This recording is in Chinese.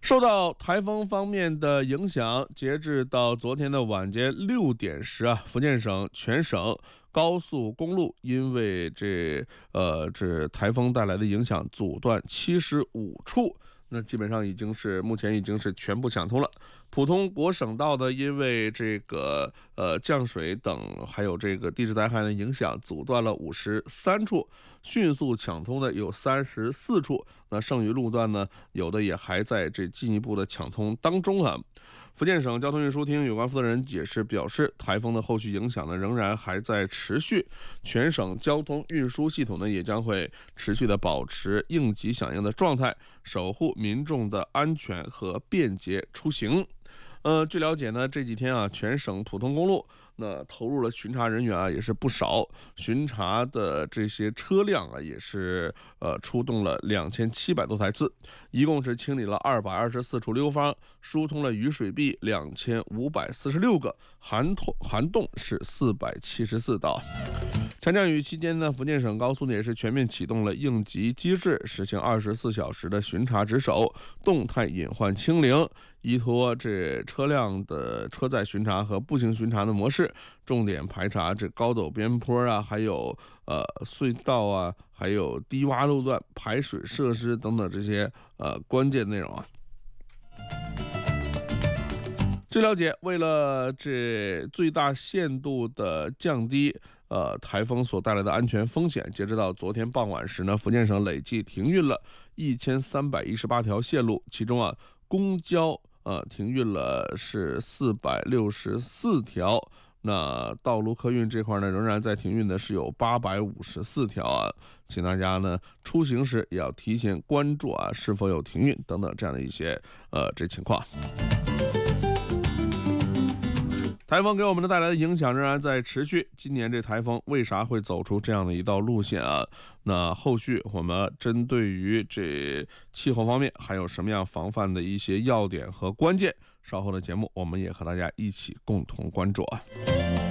受到台风方面的影响，截至到昨天的晚间6点时啊，福建省全省高速公路因为这台风带来的影响，阻断75处。那基本上目前已经是全部抢通了。普通国省道呢，因为这个降水等还有这个地质灾害的影响，阻断了53处，迅速抢通的有34处。那剩余路段呢，有的也还在这进一步的抢通当中啊。福建省交通运输厅有关负责人也是表示，台风的后续影响呢仍然还在持续，全省交通运输系统呢也将会持续的保持应急响应的状态，守护民众的安全和便捷出行。据了解呢，这几天啊，全省普通公路那投入了巡查人员啊也是不少，巡查的这些车辆啊也是出动了2700多台次，一共是清理了224处溜方，疏通了雨水壁2546个，涵洞是474道。强降雨期间呢，福建省高速呢也是全面启动了应急机制，实行24小时的巡查值守，动态隐患清零，依托这车辆的车载巡查和步行巡查的模式，重点排查这高陡边坡啊，还有隧道啊，还有低洼路段、排水设施等等这些关键内容啊。据了解，为了这最大限度的降低台风所带来的安全风险，截止到昨天傍晚时呢，福建省累计停运了1318条线路，其中啊，公交停运了是464条，那道路客运这块呢，仍然在停运的是有854条啊，请大家呢出行时也要提前关注啊是否有停运等等这样的一些这情况。台风给我们带来的影响仍然在持续，今年这台风为啥会走出这样的一道路线啊？那后续我们针对于这气候方面还有什么样防范的一些要点和关键，稍后的节目我们也和大家一起共同关注啊。